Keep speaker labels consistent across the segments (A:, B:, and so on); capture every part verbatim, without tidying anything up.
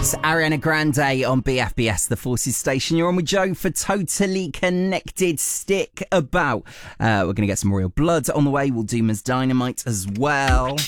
A: That's Ariana Grande on B F B S, the Forces Station. You're on with Joe for Totally Connected. Stick about. Uh, we're going to get some Royal Blood on the way. We'll do Miz Dynamite as well.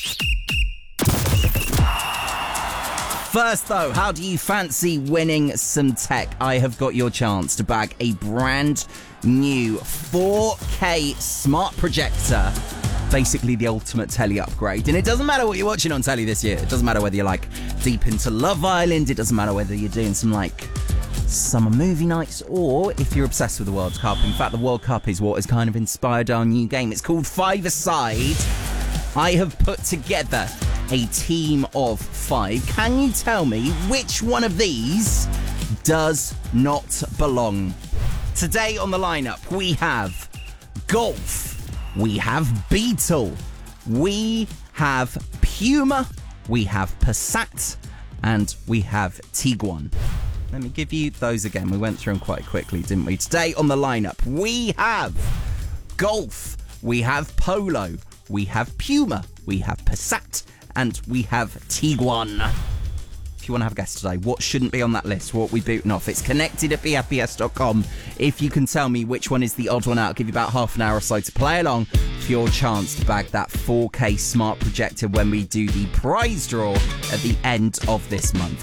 A: First, though, how do you fancy winning some tech? I have got your chance to bag a brand new four K smart projector. Basically the ultimate telly upgrade. And it doesn't matter what you're watching on telly this year. It doesn't matter whether you're like deep into Love Island. It doesn't matter whether you're doing some like summer movie nights or if you're obsessed with the World Cup. In fact, the World Cup is what has kind of inspired our new game. It's called Five-A-Side. I have put together a team of five. Can you tell me which one of these does not belong? Today on the lineup, we have Golf. We have Beetle, we have Puma, we have Passat, and we have Tiguan. Let me give you those again. We went through them quite quickly, didn't we? Today on the lineup, we have Golf, we have Polo, we have Puma, we have Passat, and we have Tiguan. If you want to have a guess today, what shouldn't be on that list? What are we booting off? It's connected at b f b s dot com. If you can tell me which one is the odd one out, I'll give you about half an hour or so to play along for your chance to bag that four K smart projector when we do the prize draw at the end of this month.